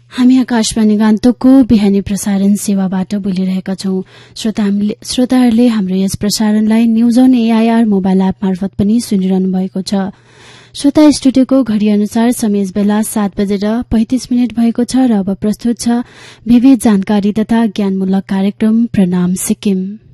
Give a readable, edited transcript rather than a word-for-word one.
हामी आकाशवाणी गान्तोकको बिहानी प्रसारण सेवाबाट बोलिरहेका छौं। श्रोताहरूले हाम्रो यस प्रसारणलाई news on AIR mobile app मार्फत पनि सुनिरहनु भएको छ। श्रोता, स्टुडियोको घड़ी अनुसार समय बेला 7:35 भएको छ र अब प्रस्तुत छ विविध जानकारी तथा ज्ञानमूलक कार्यक्रम प्रणाम सिक्किम।